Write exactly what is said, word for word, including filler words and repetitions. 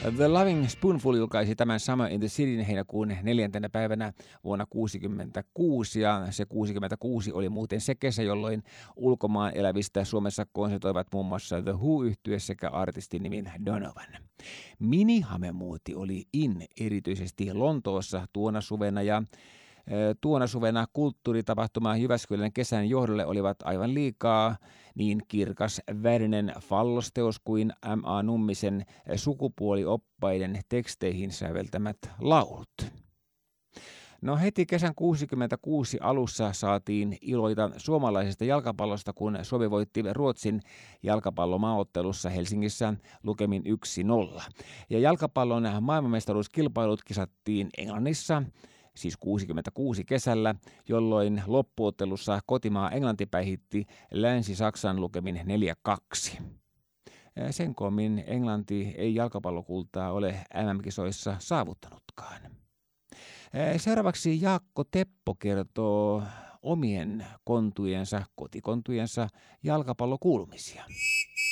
The Loving Spoonful julkaisi tämän Summer in the Cityn heinäkuun neljäntenä päivänä vuonna kuusikymmentäkuusi, ja se kuusikymmentäkuusi oli muuten se kesä, jolloin ulkomaan elävistä Suomessa konsertoivat muun muassa The Who-yhtye sekä artistin nimin Donovan. Minihamemuoti oli in erityisesti Lontoossa tuona suvena, ja tuona suvena kulttuuritapahtuma Jyväskylän kesän johdolle olivat aivan liikaa niin kirkas värinen fallosteos kuin M A Nummisen sukupuolioppaiden teksteihin säveltämät laulut. No heti kesän kuusikymmentäkuusi alussa saatiin iloita suomalaisesta jalkapallosta, kun Suomi voitti Ruotsin jalkapallomaaottelussa Helsingissä lukemin yksi nolla. Ja jalkapallon maailmanmestaruuskilpailut kisattiin Englannissa, siis kuusikymmentäkuusi kesällä, jolloin loppuottelussa kotimaa Englanti päihitti Länsi-Saksan lukemin neljä kaksi. Sen koommin Englanti ei jalkapallokultaa ole M M-kisoissa saavuttanutkaan. Seuraavaksi Jaakko Teppo kertoo omien kontujensa, kotikontujensa jalkapallokuulumisia.